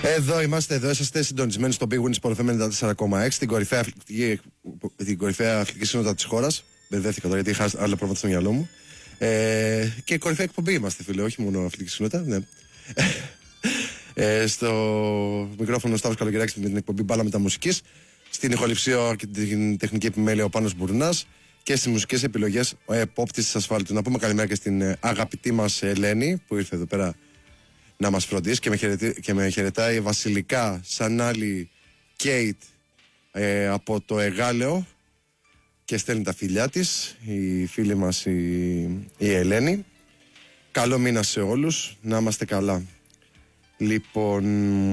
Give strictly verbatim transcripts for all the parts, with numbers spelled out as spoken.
Εδώ είμαστε, εδώ είσαστε συντονισμένοι στο Big Win Sport εφ εμ ενενήντα τέσσερα κόμμα έξι, την κορυφαία αθλητική, την κορυφαία αθλητική σύνοδα της χώρας. Μπερδεύτηκα τώρα γιατί είχα άλλα πρόβλημα στο μυαλό μου. Ε, και κορυφαία εκπομπή είμαστε, φίλε, όχι μόνο αθλητική σύνοδα. Ναι. ε, στο μικρόφωνο Σταύρος Καλογεράκης με την εκπομπή Μπάλα Μεταμουσικής. Στην ηχοληψία και την τεχνική επιμέλεια ο Πάνος Μπουρνάς. Και στις μουσικές επιλογές ο επόπτης της ασφάλτου. Να πούμε καλημέρα και στην αγαπητή μας Ελένη που ήρθε εδώ πέρα να μας φροντίσει και με, χαιρετή, και με χαιρετάει βασιλικά σαν άλλη Κέιτ ε, από το Εγάλεο και στέλνει τα φιλιά της, η φίλη μας η, η Ελένη. Καλό μήνα σε όλους, να είμαστε καλά. Λοιπόν,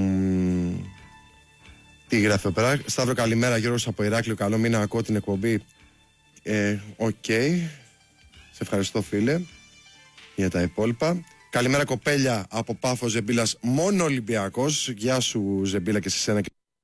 τι γράφει εδώ πέρα? Σταύρο, καλημέρα, Γιώργος από Ηράκλειο, καλό μήνα, ακούω την εκπομπή. Ε, οκ, okay. Σε ευχαριστώ, φίλε, για τα υπόλοιπα. Καλημέρα, κοπέλια από Πάφο Ζεμπίλας, μόνο Ολυμπιακός. Γεια σου, Ζεμπίλα, και σε σένα.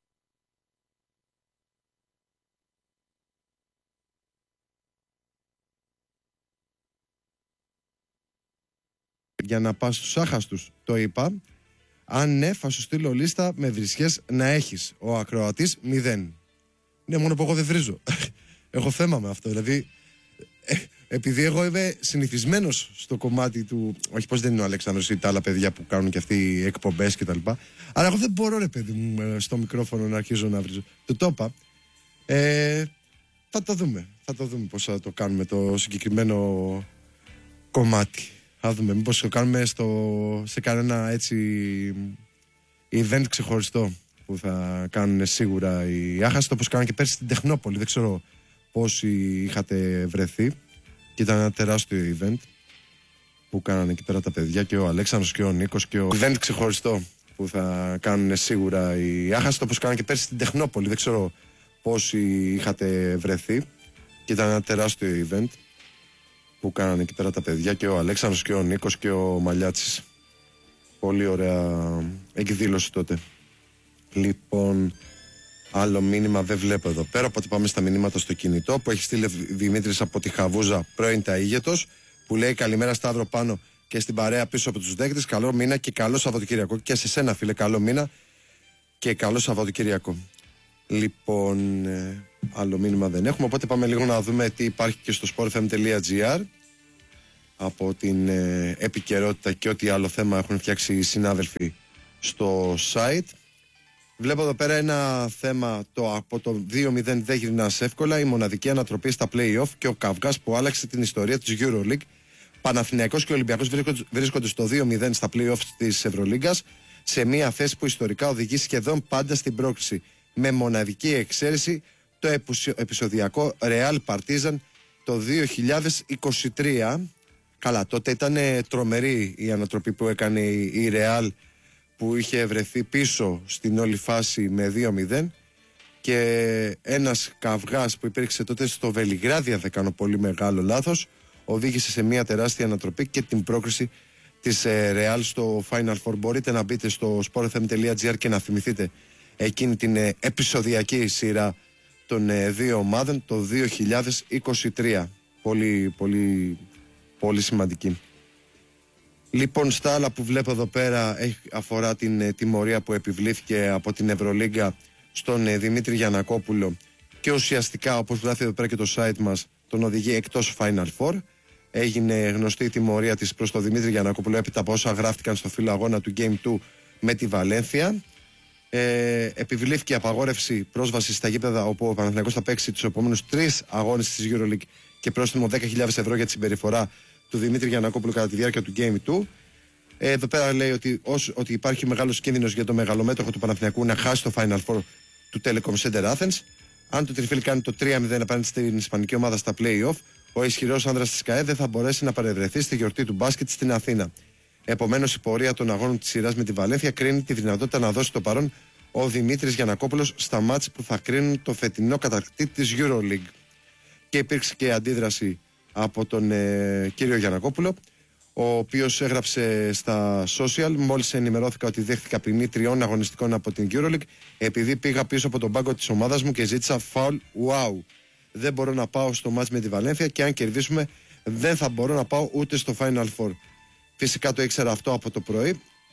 Για να πας στους άχαστους, το είπα. Αν ναι, θα σου στείλω λίστα με βρισιές να έχεις. Ο ακροατής μηδέν. Ναι, μόνο που εγώ δεν βρίζω. Έχω θέμα με αυτό. Δηλαδή, ε, επειδή εγώ είμαι συνηθισμένος στο κομμάτι του. Όχι, πως δεν είναι ο Αλέξανδρος ή τα άλλα παιδιά που κάνουν και αυτοί οι εκπομπές κτλ. Αλλά εγώ δεν μπορώ, ρε παιδί μου, στο μικρόφωνο να αρχίζω να βρίζω. Το το είπα. Ε, θα το δούμε. Θα το δούμε πώς θα το κάνουμε το συγκεκριμένο κομμάτι. Θα δούμε. Μήπως το κάνουμε στο, σε κανένα έτσι event ξεχωριστό που θα κάνουν σίγουρα οι άχαστοι, όπως κάνανε και πέρσι στην Τεχνόπολη. Δεν ξέρω πόσοι είχατε βρεθεί. Και ήταν ένα τεράστιο event που κάνανε εκεί πέρα τα παιδιά, και ο Αλέξανδρος και ο Νίκος, και ο event ξεχωριστό που θα κάνουν σίγουρα οι άχαστοι, όπως κάνανε και πέρσι στην Τεχνόπολη. Δεν ξέρω πόσοι είχατε βρεθεί. Και ήταν ένα τεράστιο event που κάνανε εκεί πέρα τα παιδιά, και ο Αλέξανδρος και ο Νίκος και ο Μαλιάτσης. Πολύ ωραία εκδήλωση τότε. Λοιπόν, άλλο μήνυμα δεν βλέπω εδώ πέρα, οπότε πάμε στα μηνύματα στο κινητό που έχει στείλει Δημήτρης από τη Χαβούζα, πρώην Ταΐγετος, που λέει καλημέρα Σταύρο, πάνω και στην παρέα πίσω από τους δέκτες, καλό μήνα και καλό Σαββατοκυριακό. Και σε σένα, φίλε, καλό μήνα και καλό Σαββατοκυριακό. Λοιπόν, ε, άλλο μήνυμα δεν έχουμε, οπότε πάμε λίγο να δούμε τι υπάρχει και στο sportfm.gr από την ε, επικαιρότητα και ό,τι άλλο θέμα έχουν φτιάξει οι συνάδελφοι στο site. Βλέπω εδώ πέρα ένα θέμα, το από το δύο μηδέν δεν γυρνάς εύκολα, η μοναδική ανατροπή στα play-off και ο καυγάς που άλλαξε την ιστορία της EuroLeague. Παναθηναϊκός και Ολυμπιακός βρίσκονται στο δύο μηδέν στα play-off της Ευρωλίγκας, σε μια θέση που ιστορικά οδηγεί σχεδόν πάντα στην πρόκριση, με μοναδική εξαίρεση το επεισοδιακό Real Partizan το δύο χιλιάδες είκοσι τρία. Καλά, τότε ήταν τρομερή η ανατροπή που έκανε η Real, που είχε βρεθεί πίσω στην όλη φάση με δύο μηδέν, και ένας καυγάς που υπήρξε τότε στο Βελιγράδι, αν δεν κάνω πολύ μεγάλο λάθος, οδήγησε σε μια τεράστια ανατροπή και την πρόκριση της Real στο Final Four. Μπορείτε να μπείτε στο sportfm.gr και να θυμηθείτε εκείνη την επεισοδιακή σειρά των δύο ομάδων το δύο χιλιάδες είκοσι τρία. Πολύ, πολύ, πολύ σημαντική. Λοιπόν, στα άλλα που βλέπω εδώ πέρα αφορά την ε, τιμωρία που επιβλήθηκε από την Ευρωλίγκα στον ε, Δημήτρη Γιαννακόπουλο, και ουσιαστικά, όπως γράφει εδώ πέρα και το site μας, τον οδηγεί εκτός Final Four. Έγινε γνωστή η τιμωρία της προς τον Δημήτρη Γιαννακόπουλο έπειτα από όσα γράφτηκαν στο φύλλο αγώνα του Game δύο με τη Βαλένθια. Ε, επιβλήθηκε απαγόρευση πρόσβαση στα γήπεδα, όπου ο Παναθηναϊκός θα παίξει τους επόμενους τρεις αγώνες της EuroLeague, και πρόστιμο δέκα χιλιάδες ευρώ για τη συμπεριφορά του Δημήτρη Γιαννακόπουλου κατά τη διάρκεια του Game δύο. Ε, εδώ πέρα λέει ότι, ως, ότι υπάρχει μεγάλος κίνδυνος για το μεγαλομέτωχο του Παναθηναϊκού να χάσει το Final Four του Telecom Center Athens. Αν το Τριφύλι κάνει το τρία μηδέν απέναντι στην ισπανική ομάδα στα play-off, ο ισχυρός άνδρας της ΚΑΕ δεν θα μπορέσει να παρευρεθεί στη γιορτή του μπάσκετ στην Αθήνα. Επομένως, η πορεία των αγώνων της σειράς με τη Βαλένθια κρίνει τη δυνατότητα να δώσει το παρόν ο Δημήτρης Γιαννακόπουλος στα μάτς που θα κρίνουν το φετινό κατακτήτη της EuroLeague. Και υπήρξε και αντίδραση από τον ε, κύριο Γιαννακόπουλο, ο οποίος έγραψε στα social: μόλις ενημερώθηκα ότι δέχτηκα ποινή τριών αγωνιστικών από την EuroLeague επειδή πήγα πίσω από τον πάγκο της ομάδας μου και ζήτησα foul. Wow. Δεν μπορώ να πάω στο μάτς με τη Βαλένθια, και αν κερδίσουμε δεν θα μπορώ να πάω ούτε στο Final Four. Φυσικά το ήξερα αυτό από το πρωί.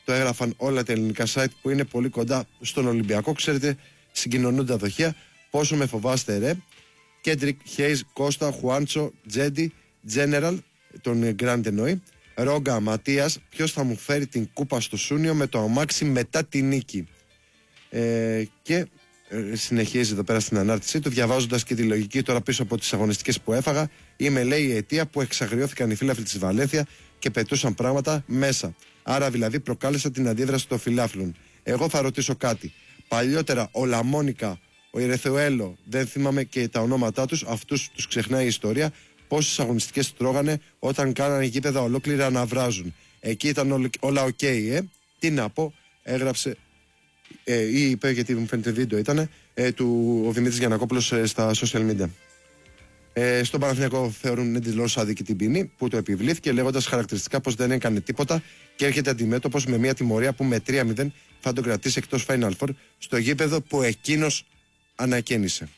Το έγραφαν όλα τα ελληνικά site που είναι πολύ κοντά στον Ολυμπιακό. Ξέρετε, συγκοινωνούν τα δοχεία. Πόσο με φοβάστε, ρε. Κέντρικ, Χέιζ, Κώστα, Χουάντσο, Τζέντι, Τζένεραλ, τον Γκραντ εννοεί. Ρόγκα, Ματίας, ποιος θα μου φέρει την κούπα στο Σούνιο με το αμάξι μετά τη νίκη. Ε, και ε, συνεχίζει εδώ πέρα στην ανάρτησή του, διαβάζοντας και τη λογική τώρα πίσω από τις αγωνιστικές που έφαγα. Είμαι, λέει, η αιτία που εξαγριώθηκαν οι φίλαθλοι της Βαλένθια και πετούσαν πράγματα μέσα. Άρα δηλαδή προκάλεσα την αντίδραση των φιλάθλων. Εγώ θα ρωτήσω κάτι. Παλιότερα ο Λαμόνικα, ο Ιρεθεουέλο, δεν θυμάμαι και τα ονόματά τους, αυτούς τους ξεχνάει η ιστορία. Πόσες αγωνιστικές τρώγανε όταν κάνανε γήπεδα ολόκληρα να βράζουν. Εκεί ήταν όλα οκ, okay, ε. Τι να πω, έγραψε ε, ή είπε, γιατί μου φαίνεται βίντεο ήταν, ε, του ο Δημήτρης Γιαννακόπουλος ε, στα social media. Ε, στον Παναθηναϊκό θεωρούν εντελώς άδικη την ποινή που το επιβλήθηκε, λέγοντας χαρακτηριστικά πως δεν έκανε τίποτα και έρχεται αντιμέτωπος με μια τιμωρία που με τρία μηδέν θα τον κρατήσει εκτός Final Four στο γήπεδο που εκείνος ανακαίνισε.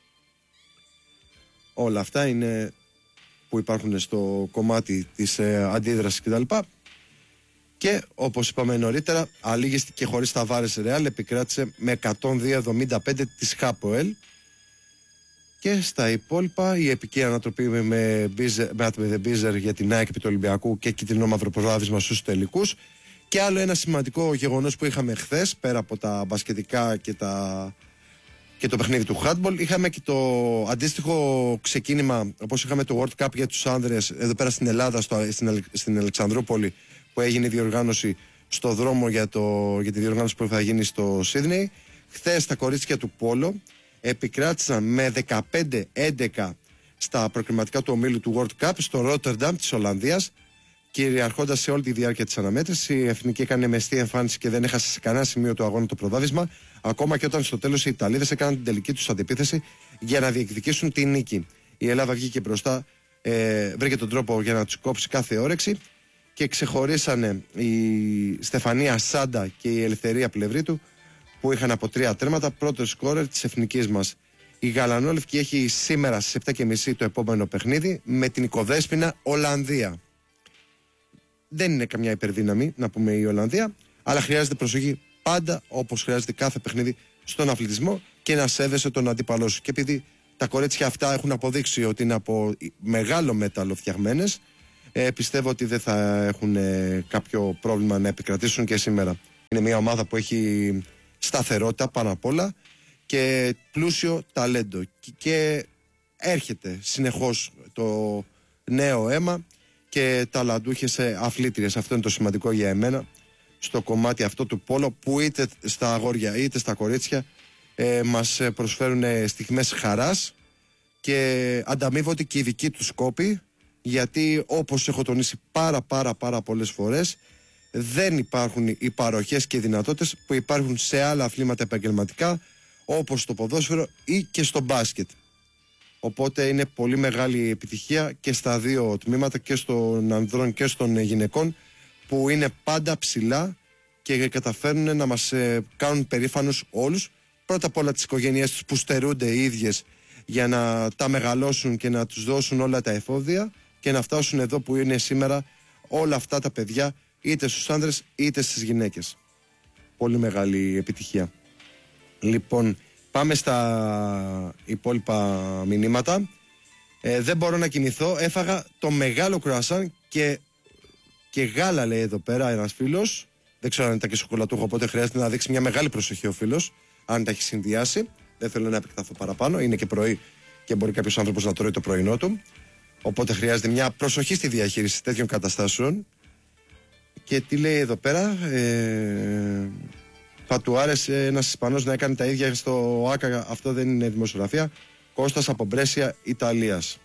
Όλα αυτά είναι που υπάρχουν στο κομμάτι της ε, αντίδρασης κτλ. Και όπως είπαμε νωρίτερα, αλήγιστη και χωρίς τα βάρες Ρεάλ επικράτησε με εκατόν δύο εβδομήντα πέντε της Χάποελ. Και στα υπόλοιπα η επική ανατροπή με, με, με Μπίζερ για την ΑΕΚ επί του Ολυμπιακού και κίτρινο μαύρο προβάδισμα στους τελικούς. Και άλλο ένα σημαντικό γεγονός που είχαμε χθες, πέρα από τα μπασκετικά και, τα... και το παιχνίδι του handball, είχαμε και το αντίστοιχο ξεκίνημα, όπως είχαμε το World Cup για τους άνδρες εδώ πέρα στην Ελλάδα, στο, στην, στην Αλεξανδρούπολη, που έγινε η διοργάνωση στο δρόμο για, το, για τη διοργάνωση που θα γίνει στο Σίδνεϊ. Χθες τα κορίτσια του Πόλο επικράτησαν με δεκαπέντε έντεκα στα προκριματικά του ομίλου του World Cup στο Ρότερνταμ της Ολλανδίας, κυριαρχώντας σε όλη τη διάρκεια της αναμέτρησης. Η Εθνική έκανε μεστή εμφάνιση και δεν έχασε σε κανένα σημείο του αγώνα το προβάδισμα, ακόμα και όταν στο τέλος οι Ιταλίδες έκαναν την τελική τους αντεπίθεση για να διεκδικήσουν την νίκη. Η Ελλάδα βγήκε μπροστά, ε, βρήκε τον τρόπο για να τους κόψει κάθε όρεξη και ξεχωρίσανε η Στεφανία Σάντα και η Ελευθερία Πλευρίτου, που είχαν από τρία τέρματα, πρώτο σκόρερ της εθνικής μας. Η Γαλανόλευκη έχει σήμερα στις επτά και μισή το επόμενο παιχνίδι με την οικοδέσποινα Ολλανδία. Δεν είναι καμιά υπερδύναμη, να πούμε, η Ολλανδία, αλλά χρειάζεται προσοχή πάντα, όπως χρειάζεται κάθε παιχνίδι στον αθλητισμό, και να σέβεσαι τον αντίπαλό σου. Και επειδή τα κορίτσια αυτά έχουν αποδείξει ότι είναι από μεγάλο μέταλλο φτιαγμένες, ε, πιστεύω ότι δεν θα έχουν ε, κάποιο πρόβλημα να επικρατήσουν και σήμερα. Είναι μια ομάδα που έχει σταθερότητα πάνω απ' όλα και πλούσιο ταλέντο και, και έρχεται συνεχώς το νέο αίμα και ταλαντούχες αθλήτριες. Αυτό είναι το σημαντικό για εμένα στο κομμάτι αυτό του πόλο, που είτε στα αγόρια είτε στα κορίτσια ε, μας προσφέρουν στιγμές χαράς και ανταμείβονται και οι δικοί τους κόποι, γιατί όπως έχω τονίσει πάρα πάρα πάρα πολλές φορές, δεν υπάρχουν οι παροχές και οι δυνατότητες που υπάρχουν σε άλλα αθλήματα επαγγελματικά, όπως στο ποδόσφαιρο ή και στο μπάσκετ. Οπότε είναι πολύ μεγάλη επιτυχία και στα δύο τμήματα, και στον ανδρών και στον γυναικών, που είναι πάντα ψηλά και καταφέρνουν να μας ε, κάνουν περήφανους όλους. Πρώτα απ' όλα τις οικογένειές τους που στερούνται οι ίδιες για να τα μεγαλώσουν και να τους δώσουν όλα τα εφόδια και να φτάσουν εδώ που είναι σήμερα όλα αυτά τα παιδιά, είτε στους άνδρες είτε στις γυναίκες. Πολύ μεγάλη επιτυχία. Λοιπόν, πάμε στα υπόλοιπα μηνύματα. Ε, δεν μπορώ να κοιμηθώ. Έφαγα το μεγάλο κρουασάν και, και γάλα, λέει εδώ πέρα ένας φίλος. Δεν ξέρω αν ήταν και σοκολατούχο, οπότε χρειάζεται να δείξει μια μεγάλη προσοχή ο φίλος, αν τα έχει συνδυάσει. Δεν θέλω να επεκταθώ παραπάνω. Είναι και πρωί και μπορεί κάποιος άνθρωπος να τρώει το πρωινό του. Οπότε χρειάζεται μια προσοχή στη διαχείριση τέτοιων καταστάσεων. Και τι λέει εδώ πέρα, ε, θα του άρεσε ένας Ισπανός να έκανε τα ίδια στο ΆΚΑ, αυτό δεν είναι δημοσιογραφία. Κώστας από Μπρέσια, Ιταλίας.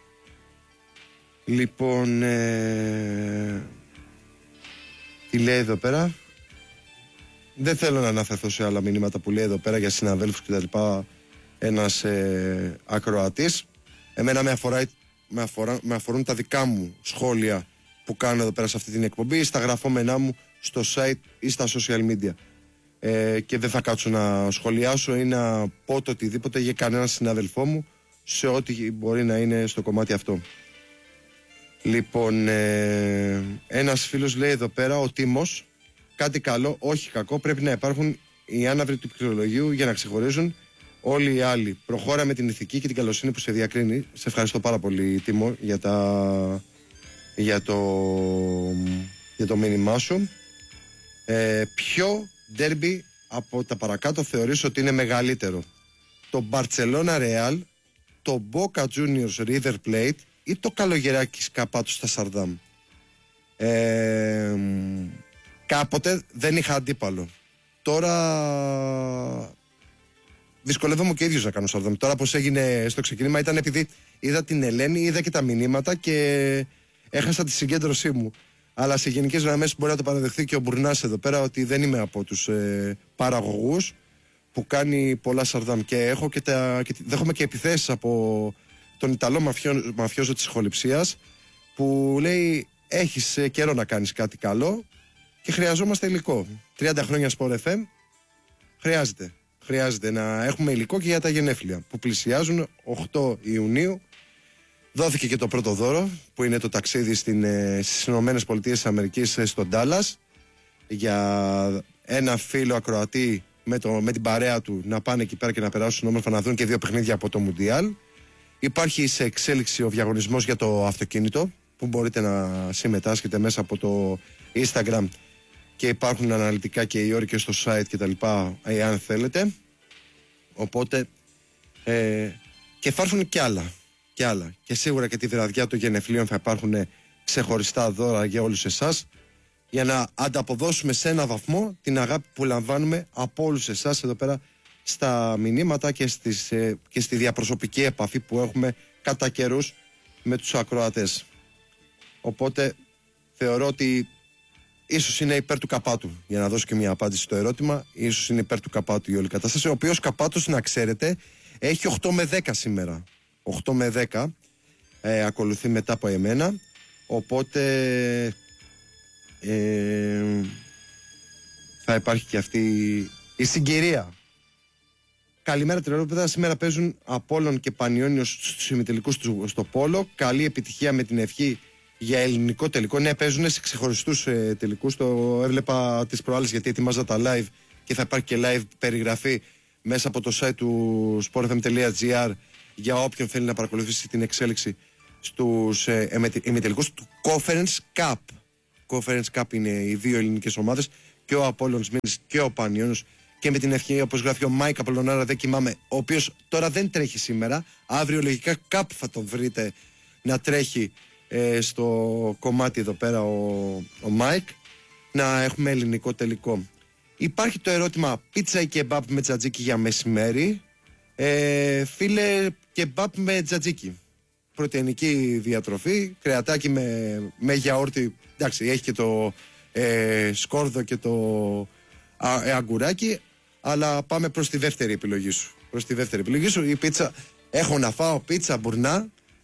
Λοιπόν, ε, τι λέει εδώ πέρα, δεν θέλω να αναφερθώ σε άλλα μηνύματα που λέει εδώ πέρα για συναδέλφους και τα λοιπά, ένας ε, ακροατής. Εμένα με, αφορά, με, αφορά, με αφορούν τα δικά μου σχόλια που κάνω εδώ πέρα σε αυτή την εκπομπή, στα γραφόμενά μου στο site ή στα social media. Ε, και δεν θα κάτσω να σχολιάσω ή να πω το οτιδήποτε για κανέναν συναδελφό μου σε ό,τι μπορεί να είναι στο κομμάτι αυτό. Λοιπόν, ε, ένας φίλος λέει εδώ πέρα, ο Τίμος, κάτι καλό, όχι κακό. Πρέπει να υπάρχουν οι άναυροι του πληκτρολογίου για να ξεχωρίζουν όλοι οι άλλοι. Προχώρα με την ηθική και την καλοσύνη που σε διακρίνει. Σε ευχαριστώ πάρα πολύ, Τίμω, για, τα... για, το... για το μήνυμά σου. Ε, ποιο ντέρμπι από τα παρακάτω θεωρείς ότι είναι μεγαλύτερο? Το Barcelona Real, το Boca Juniors River Plate ή το Καλογεράκης Καπάτου στα Σαρδάμ? Ε, κάποτε δεν είχα αντίπαλο. Τώρα δυσκολεύομαι και ίδιος να κάνω Σαρδάμ. Τώρα πως έγινε στο ξεκίνημα ήταν επειδή είδα την Ελένη, είδα και τα μηνύματα και έχασα τη συγκέντρωσή μου. Αλλά σε γενικές γραμμές μπορεί να το παραδεχθεί και ο Μπουρνάς εδώ πέρα ότι δεν είμαι από τους ε, παραγωγούς που κάνει πολλά Σαρδάμ. Και, έχω και, τα, και δέχομαι και επιθέσεις από τον Ιταλό μαφιό, μαφιόζο της Χοληψίας που λέει έχεις ε, καιρό να κάνεις κάτι καλό και χρειαζόμαστε υλικό. τριάντα χρόνια Sport εφ εμ χρειάζεται. Χρειάζεται να έχουμε υλικό και για τα γενέθλια που πλησιάζουν. οκτώ Ιουνίου δόθηκε και το πρώτο δώρο που είναι το ταξίδι στην, ε, στις Ηνωμένες Πολιτείες της Αμερικής, ε, στον Ντάλλας, για ένα φίλο ακροατή με, το, με την παρέα του να πάνε εκεί πέρα και να περάσουν όμορφα να δουν και δύο παιχνίδια από το Μουντιάλ. Υπάρχει σε εξέλιξη ο διαγωνισμός για το αυτοκίνητο που μπορείτε να συμμετάσχετε μέσα από το Instagram και υπάρχουν αναλυτικά και οι όροι και στο site και τα λοιπά, εάν θέλετε. Οπότε ε, και υπάρχουν και άλλα, και άλλα και σίγουρα και τη βραδιά των γενεθλίων θα υπάρχουν ξεχωριστά δώρα για όλους εσάς για να ανταποδώσουμε σε ένα βαθμό την αγάπη που λαμβάνουμε από όλους εσάς εδώ πέρα στα μηνύματα και, στις, ε, και στη διαπροσωπική επαφή που έχουμε κατά καιρούς με τους ακροατές. Οπότε θεωρώ ότι ίσως είναι υπέρ του Καπάτου, για να δώσω και μια απάντηση στο ερώτημα. Ίσως είναι υπέρ του Καπάτου η όλη κατάσταση, ο οποίος Καπάτος, να ξέρετε, έχει οκτώ με δέκα σήμερα. οκτώ με δέκα ε, ακολουθεί μετά από εμένα. Οπότε ε, θα υπάρχει και αυτή η συγκυρία. Καλημέρα τρελόπαιδα. Σήμερα παίζουν Απόλλων και Πανιώνιος στους ημιτελικούς στο Πόλο. Καλή επιτυχία με την ευχή για ελληνικό τελικό. Ναι, παίζουν σε ξεχωριστούς ε, τελικούς. Το έβλεπα τις προάλλες γιατί ετοιμάζα τα live και θα υπάρχει και live περιγραφή μέσα από το site του sport f m τελεία g r για όποιον θέλει να παρακολουθήσει την εξέλιξη στους ε, ημιτελικούς του Conference Cup. Conference Cup είναι οι δύο ελληνικές ομάδες, και ο Απόλλωνας Μήνης και ο Πανιώνιος. Και με την ευκαιρία, όπως γράφει ο Μάικ Απολωνάρα, δεν κοιμάμαι, ο οποίος τώρα δεν τρέχει σήμερα. Αύριο λογικά κάπου θα τον βρείτε να τρέχει ε, στο κομμάτι εδώ πέρα ο, ο Μάικ. Να έχουμε ελληνικό τελικό. Υπάρχει το ερώτημα πίτσα ή κεμπάπ με τζατζίκι για μεσημέρι. Ε, φίλε, κεμπάπ με τζατζίκι. Πρωτεϊνική διατροφή, κρεατάκι με, με γιαούρτι. Εντάξει, έχει και το ε, σκόρδο και το α, ε, αγκουράκι. Αλλά πάμε προς τη δεύτερη επιλογή σου. Προς τη δεύτερη επιλογή σου. Η πίτσα, έχω να φάω πίτσα μπουρνά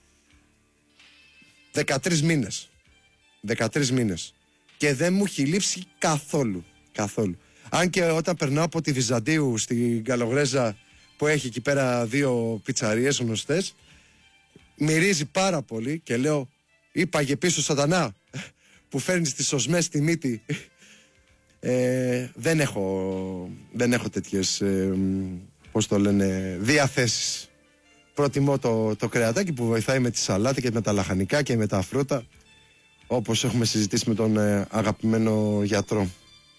δεκατρείς μήνες. δεκατρείς μήνες. Και δεν μου έχει λείψει καθόλου. Καθόλου. Αν και όταν περνάω από τη Βυζαντίου στην Καλογρέζα που έχει εκεί πέρα δύο πιτσαρίες γνωστές, μυρίζει πάρα πολύ και λέω, είπαγε πίσω σατανά που φέρνεις τις οσμές στη μύτη. Ε, δεν έχω δεν έχω τέτοιες ε, πώς το λένε, διαθέσεις. Προτιμώ το, το κρεατάκι που βοηθάει με τη σαλάτα και με τα λαχανικά και με τα φρούτα, όπως έχουμε συζητήσει με τον ε, αγαπημένο γιατρό.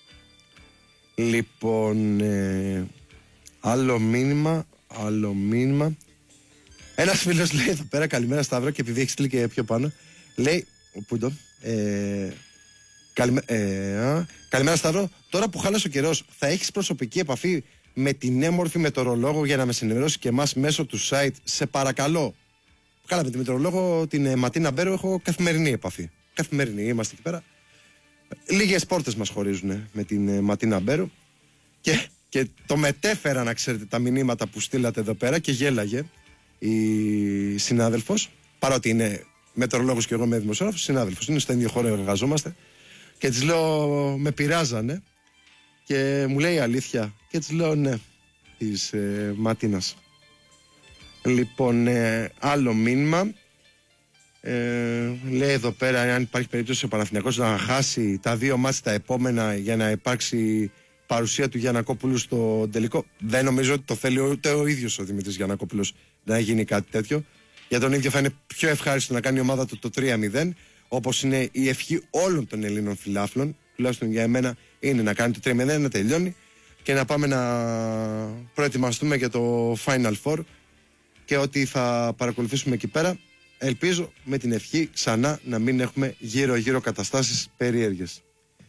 Λοιπόν, ε, άλλο μήνυμα άλλο μήνυμα ένας φίλος λέει εδώ πέρα, καλημέρα Σταύρο, και επειδή έχει στείλει και πιο πάνω, λέει, πού το, ε, καλημέ, ε, α, καλημέρα Σταύρο, τώρα που χάλασε ο καιρός θα έχεις προσωπική επαφή με την έμορφη μετεωρολόγο για να με συνενώσει και εμάς μέσω του site, σε παρακαλώ? Καλά, με τη μετεωρολόγο την ε, Ματίνα Μπέρο έχω καθημερινή επαφή. Καθημερινή, είμαστε εκεί πέρα. Λίγες πόρτες μας χωρίζουν με την ε, Ματίνα Μπέρο και, και το μετέφερα, να ξέρετε, τα μηνύματα που στείλατε εδώ πέρα και γέλαγε η συνάδελφος, παρότι είναι μετεωρολόγος και εγώ είμαι δημοσιογράφος, συνάδελφος, είναι στο ίδιο χώρο εργαζόμαστε, και της λέω, με πειράζανε και μου λέει αλήθεια και της λέω ναι, της ε, Ματίνας. Λοιπόν, ε, άλλο μήνυμα. Ε, λέει εδώ πέρα αν υπάρχει περίπτωση ο Παναθηναϊκός να χάσει τα δύο μάτς τα επόμενα για να υπάρξει παρουσία του Γιαννακόπουλου στο τελικό. Δεν νομίζω ότι το θέλει ούτε ο ίδιος ο Δημήτρης Γιαννακόπουλος να γίνει κάτι τέτοιο. Για τον ίδιο θα είναι πιο ευχάριστο να κάνει η ομάδα του το τρία μηδέν, όπως είναι η ευχή όλων των Ελλήνων φιλάθλων, τουλάχιστον για εμένα, είναι να κάνει το τρία μηδέν, να τελειώνει και να πάμε να προετοιμαστούμε για το Final Four και ότι θα παρακολουθήσουμε εκεί πέρα. Ελπίζω με την ευχή ξανά να μην έχουμε γύρω-γύρω καταστάσεις περίεργες.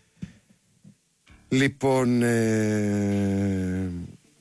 Λοιπόν, ε...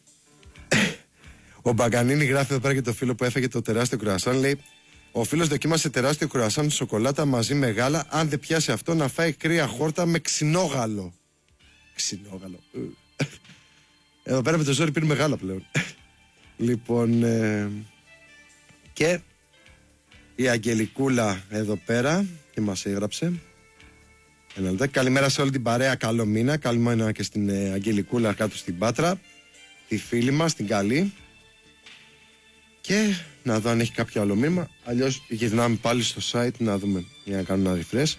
ο Μπαγκανίνη γράφει εδώ πέρα και το φίλο που έφεγε το τεράστιο κρουασάν. Λέει: ο φίλος δοκίμασε τεράστιο κρουασάν σοκολάτα μαζί με γάλα. Αν δεν πιάσει αυτό, να φάει κρύα χόρτα με ξινόγαλο. Ξινόγαλο. Εδώ πέρα με το ζόρι πίνουμε γάλα πλέον. Λοιπόν, ε... και η Αγγελικούλα εδώ πέρα και μας έγραψε. Ένα λεπτά. Καλημέρα σε όλη την παρέα, καλό μήνα. Καλημέρα και στην ε, Αγγελικούλα κάτω στην Πάτρα, τη φίλη μας, την καλή. Και να δω αν έχει κάποιο άλλο μήνυμα. Αλλιώς γυρνάμε πάλι στο site να δούμε, για να κάνουμε ένα refresh.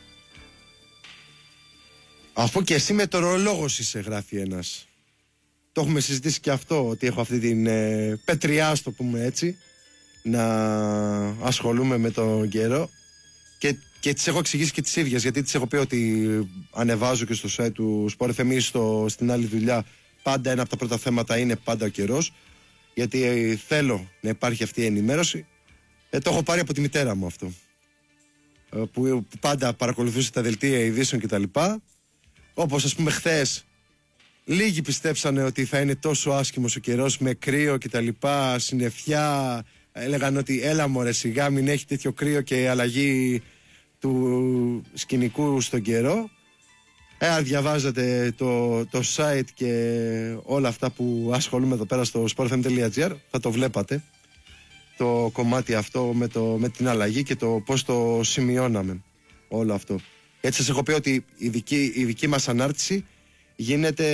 Αφού και εσύ μετεωρολόγος είσαι, γράφει ένας. Το έχουμε συζητήσει και αυτό, ότι έχω αυτή την ε, πετριά, το πούμε έτσι, να ασχολούμαι με τον καιρό. Και, και τις έχω εξηγήσει και τις ίδιες, γιατί τις έχω πει ότι ανεβάζω και στο site του Sport εφ εμ στο, στην άλλη δουλειά. Πάντα ένα από τα πρώτα θέματα είναι πάντα ο καιρός, γιατί ε, θέλω να υπάρχει αυτή η ενημέρωση. Ε, το έχω πάρει από τη μητέρα μου αυτό, ε, που, που πάντα παρακολουθούσε τα δελτία ειδήσεων κτλ. Όπως ας πούμε χθες, λίγοι πιστέψανε ότι θα είναι τόσο άσχημος ο καιρός με κρύο κτλ, συννεφιά. Έλεγαν ότι έλα μωρέ σιγά, μην έχει τέτοιο κρύο και αλλαγή του σκηνικού στον καιρό. Εάν διαβάζετε το, το site και όλα αυτά που ασχολούμαι εδώ πέρα στο sport f m τελεία g r, θα το βλέπατε το κομμάτι αυτό με, το, με την αλλαγή και το πώς το σημειώναμε όλο αυτό. Έτσι σας έχω πει ότι η δική, η δική μας ανάρτηση γίνεται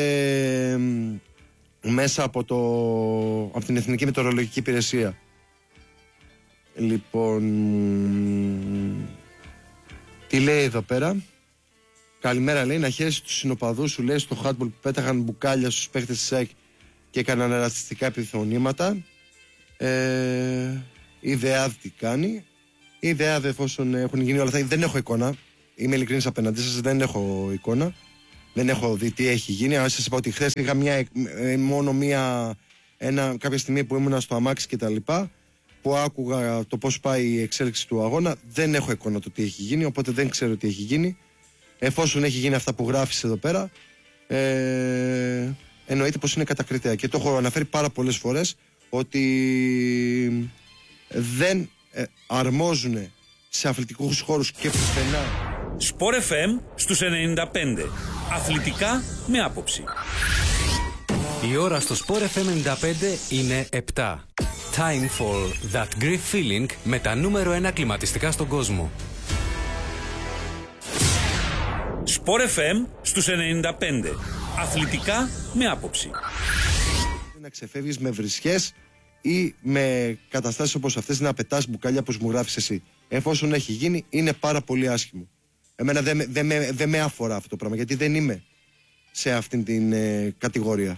μέσα από, το, από την Εθνική Μετεωρολογική Υπηρεσία. Λοιπόν, τι λέει εδώ πέρα? Καλημέρα, λέει, να χαίρεσαι τους συνοπαδούς σου, λέει, στο handball που πέταγαν μπουκάλια στους παίχτες της ΑΕΚ και έκαναν ρατσιστικά επιθυμονήματα. Ε, η ΔΕΑΔ τι κάνει? Η ΔΕΑΔ, εφόσον έχουν γίνει όλα αυτά, δεν έχω εικόνα. Είμαι ειλικρινής απέναντί σας, δεν έχω εικόνα. Δεν έχω δει τι έχει γίνει. Αν σας είπα ότι χθες είχα μια, μόνο μια, ένα, κάποια στιγμή που ήμουνα στο αμάξι και τα λοιπά, που άκουγα το πώς πάει η εξέλιξη του αγώνα, δεν έχω εικόνα το τι έχει γίνει, οπότε δεν ξέρω τι έχει γίνει. Εφόσον έχει γίνει αυτά που γράφεις εδώ πέρα, ε, εννοείται πως είναι κατακριτέα. Και το έχω αναφέρει πάρα πολλές φορές ότι δεν ε, αρμόζουν σε αθλητικούς χώρους και πουθενά. Sport εφ εμ στους ενενήντα πέντε. Αθλητικά με άποψη. Η ώρα στο Sport εφ εμ ενενήντα πέντε είναι επτά. Time for that great feeling με τα νούμερο ένα κλιματιστικά στον κόσμο. Sport εφ εμ στους ενενήντα πέντε. Αθλητικά με άποψη. Να ξεφεύγεις με βρισχές ή με καταστάσεις όπως αυτές, να πετάς μπουκάλια που μου γράφεις εσύ. Εφόσον έχει γίνει, είναι πάρα πολύ άσχημο. Εμένα δεν δε, δε, δε με αφορά αυτό το πράγμα, γιατί δεν είμαι σε αυτήν την ε, κατηγορία.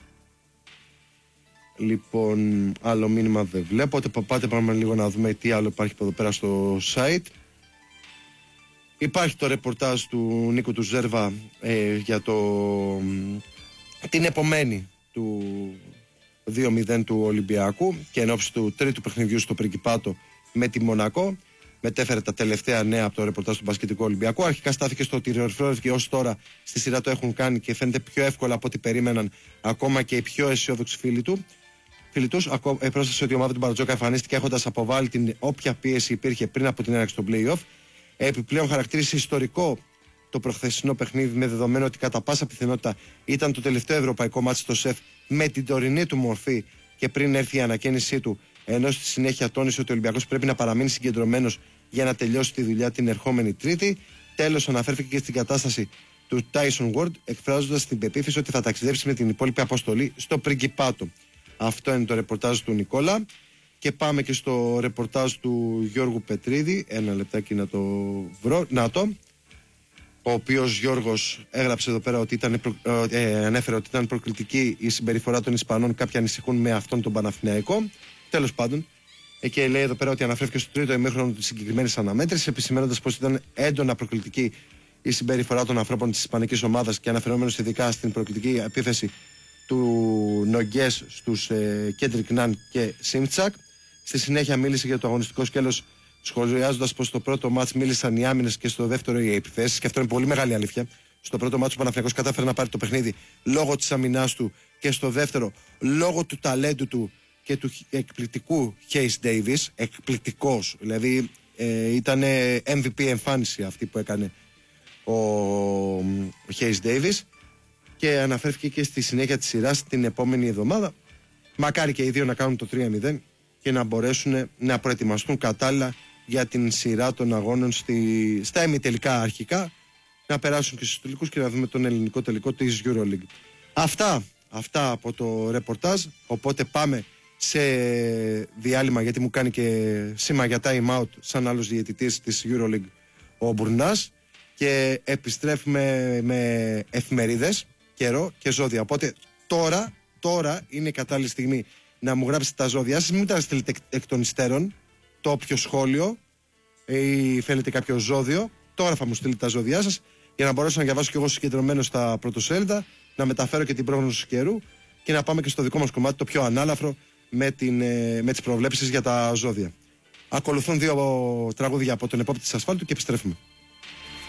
Λοιπόν, άλλο μήνυμα δεν βλέπω. Οπότε πάτε πάμε λίγο να δούμε τι άλλο υπάρχει εδώ πέρα στο site. Υπάρχει το ρεπορτάζ του Νίκου του Ζέρβα ε, για το, την επομένη του δύο μηδέν του Ολυμπιακού και εν ώψη του τρίτου παιχνιδιού στο Πριγκιπάτο με τη Μονακό. Μετέφερε τα τελευταία νέα από το ρεπορτάζ του μπασκετικού Ολυμπιακού. Αρχικά στάθηκε στο ότι οι Ρεορφρόευκοι ως τώρα στη σειρά το έχουν κάνει και φαίνεται πιο εύκολα από ό,τι περίμεναν ακόμα και οι πιο αισιόδοξοι φίλοι του. Φίλοι τους, πρόσθεσε ότι η ομάδα του Μπαρτζόκα εμφανίστηκε έχοντας αποβάλει την όποια πίεση υπήρχε πριν από την έναρξη των play-off. Επιπλέον, χαρακτήρισε ιστορικό το προχθεσινό παιχνίδι με δεδομένο ότι κατά πάσα πιθανότητα ήταν το τελευταίο ευρωπαϊκό μάτι στο ΣΕΦ με την τωρινή του μορφή και πριν έρθει η ανακαίνισή του. Ενώ στη συνέχεια τόνισε ότι ο Ολυμπιακός πρέπει να παραμείνει συγκεντρωμένος για να τελειώσει τη δουλειά την ερχόμενη Τρίτη. Τέλος, αναφέρθηκε και στην κατάσταση του Tyson Ward, εκφράζοντας την πεποίθηση ότι θα ταξιδέψει με την υπόλοιπη αποστολή στο Πριγκιπάτο. Αυτό είναι το ρεπορτάζ του Νικόλα. Και πάμε και στο ρεπορτάζ του Γιώργου Πετρίδη. Ένα λεπτάκι να το βρω. Να το. Ο οποίος Γιώργος έγραψε εδώ πέρα ότι ήταν, ε, ανέφερε ότι ήταν προκλητική η συμπεριφορά των Ισπανών. Κάποιοι ανησυχούν με αυτόν τον Παναθηναϊκό. Τέλος πάντων. Ε, και λέει εδώ πέρα ότι αναφέρθηκε στο τρίτο ημίχρονο τη συγκεκριμένη αναμέτρηση, επισημαίνοντας πως ήταν έντονα προκλητική η συμπεριφορά των ανθρώπων της Ισπανικής ομάδας και αναφερόμενος ειδικά στην προκλητική επίθεση του Νογκές στους ε, Κέντρικ Ναν και Σίμτσακ. Στη συνέχεια μίλησε για το αγωνιστικό σκέλος, σχολιάζοντας πως στο πρώτο μάτς μίλησαν οι άμυνες και στο δεύτερο οι επιθέσεις. Και αυτό είναι πολύ μεγάλη αλήθεια. Στο πρώτο μάτς ο Παναθηναϊκός κατάφερε να πάρει το παιχνίδι λόγω της αμυνάς του, και στο δεύτερο λόγω του ταλέντου του και του εκπληκτικού Χέις Ντέιβις. Εκπληκτικός. Δηλαδή ε, ήταν εμ βι πι εμφάνιση αυτή που έκανε ο Χέις Ντέιβις. Και αναφέρθηκε και στη συνέχεια της σειράς την επόμενη εβδομάδα. Μακάρι και οι δύο να κάνουν το τρία μηδέν και να μπορέσουν να προετοιμαστούν κατάλληλα για την σειρά των αγώνων στη, στα ημιτελικά αρχικά, να περάσουν και στους τελικούς και να δούμε τον ελληνικό τελικό της EuroLeague. Αυτά, αυτά από το ρεπορτάζ. Οπότε πάμε σε διάλειμμα, γιατί μου κάνει και σήμα για time out σαν άλλος διαιτητής της EuroLeague ο Μπουρνάς, και επιστρέφουμε με εφημερίδες, καιρό και ζώδια. Οπότε τώρα, τώρα είναι η κατάλληλη στιγμή να μου γράψετε τα ζώδια σας. Μην τα στείλετε εκ, εκ των υστέρων, το όποιο σχόλιο ή θέλετε κάποιο ζώδιο. Τώρα θα μου στείλετε τα ζώδιά σας για να μπορέσω να διαβάσω κι εγώ συγκεντρωμένο στα πρωτοσέλιδα, να μεταφέρω και την πρόγνωση καιρού και να πάμε και στο δικό μας κομμάτι, το πιο ανάλαφρο, με, την, με τις προβλέψεις για τα ζώδια. Ακολουθούν δύο τραγούδια από τον Επόπτη της Ασφάλτου και επιστρέφουμε.